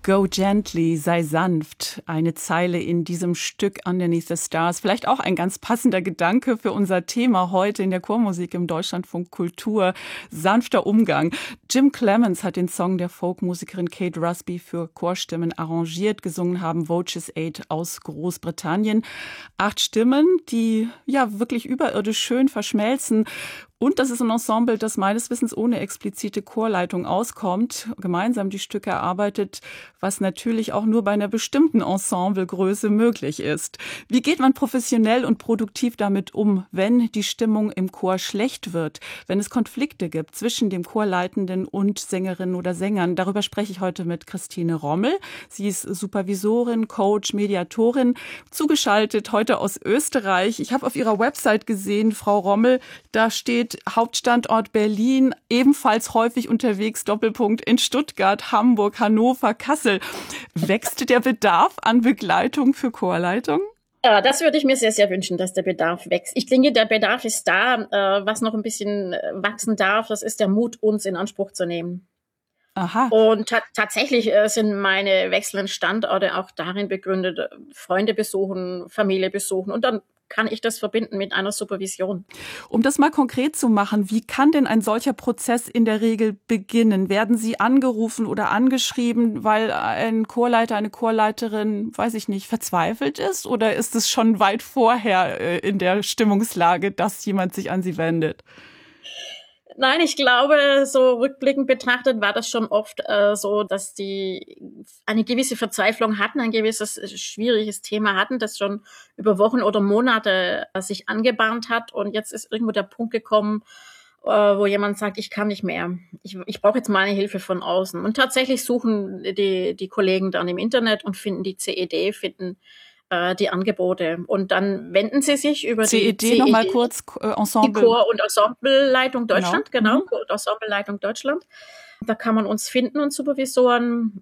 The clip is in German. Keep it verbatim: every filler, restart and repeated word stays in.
Go gently, sei sanft. Eine Zeile in diesem Stück Underneath the Stars. Vielleicht auch ein ganz passender Gedanke für unser Thema heute in der Chormusik im Deutschlandfunk Kultur. Sanfter Umgang. Jim Clemens hat den Song der Folkmusikerin Kate Rusby für Chorstimmen arrangiert. Gesungen haben Voices Eight aus Großbritannien. Acht Stimmen, die ja wirklich überirdisch schön verschmelzen. Und das ist ein Ensemble, das meines Wissens ohne explizite Chorleitung auskommt, gemeinsam die Stücke erarbeitet, was natürlich auch nur bei einer bestimmten Ensemblegröße möglich ist. Wie geht man professionell und produktiv damit um, wenn die Stimmung im Chor schlecht wird, wenn es Konflikte gibt zwischen dem Chorleitenden und Sängerinnen oder Sängern? Darüber spreche ich heute mit Christine Rommel. Sie ist Supervisorin, Coach, Mediatorin, zugeschaltet heute aus Österreich. Ich habe auf ihrer Website gesehen, Frau Rommel, da steht Hauptstandort Berlin, ebenfalls häufig unterwegs, Doppelpunkt in Stuttgart, Hamburg, Hannover, Kassel. Wächst der Bedarf an Begleitung für Chorleitung? Ja, das würde ich mir sehr, sehr wünschen, dass der Bedarf wächst. Ich denke, der Bedarf ist da. Was noch ein bisschen wachsen darf, das ist der Mut, uns in Anspruch zu nehmen. Aha. Und ta- tatsächlich äh, sind meine wechselnden Standorte auch darin begründet, Freunde besuchen, Familie besuchen und dann kann ich das verbinden mit einer Supervision. Um das mal konkret zu machen, wie kann denn ein solcher Prozess in der Regel beginnen? Werden Sie angerufen oder angeschrieben, weil ein Chorleiter, eine Chorleiterin, weiß ich nicht, verzweifelt ist? Oder ist es schon weit vorher äh, in der Stimmungslage, dass jemand sich an Sie wendet? Nein, ich glaube, so rückblickend betrachtet war das schon oft äh, so, dass die eine gewisse Verzweiflung hatten, ein gewisses schwieriges Thema hatten, das schon über Wochen oder Monate äh, sich angebahnt hat. Und jetzt ist irgendwo der Punkt gekommen, äh, wo jemand sagt, ich kann nicht mehr. Ich, ich brauche jetzt mal eine Hilfe von außen. Und tatsächlich suchen die, die Kollegen dann im Internet und finden die C E D, finden die Angebote. Und dann wenden sie sich über C E D, die C E D, nochmal kurz, äh, Ensemble. Die Chor- und Ensembleleitung Deutschland, genau, genau. Chor- und Ensembleleitung Deutschland. Da kann man uns finden und Supervisoren.